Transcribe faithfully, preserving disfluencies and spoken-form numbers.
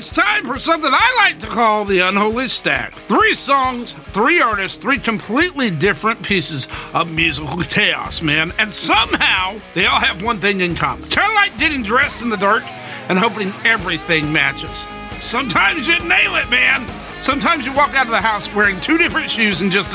it's time for something I like to call the Unholy Stack. Three songs, three artists, three completely different pieces of musical chaos, man. And somehow, they all have one thing in common. Kind of like getting dressed in the dark and hoping everything matches. Sometimes you nail it, man. Sometimes you walk out of the house wearing two different shoes and just